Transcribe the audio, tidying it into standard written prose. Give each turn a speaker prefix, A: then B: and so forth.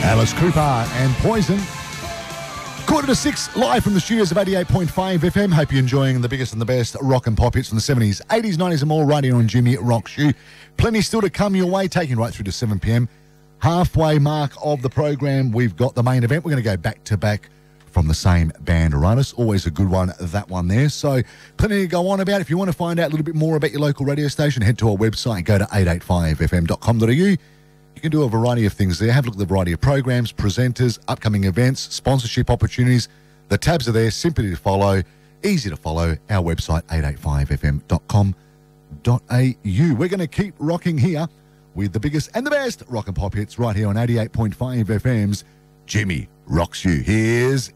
A: Alice Cooper and Poison. 5:45, live from the studios of 88.5 FM. Hope you're enjoying the biggest and the best rock and pop hits from the 70s, 80s, 90s and more right here on Jimmy Rocks You. Plenty still to come your way, taking right through to 7 p.m. Halfway mark of the program, we've got the main event. We're going to go back to back from the same band artists. Always a good one, that one there. So plenty to go on about. If you want to find out a little bit more about your local radio station, head to our website, go to 885fm.com.au. You can do a variety of things there. Have a look at the variety of programs, presenters, upcoming events, sponsorship opportunities. The tabs are there, simply to follow, easy to follow. Our website, 885fm.com.au. We're going to keep rocking here with the biggest and the best rock and pop hits right here on 88.5 FM's Jimmy Rocks You. Here's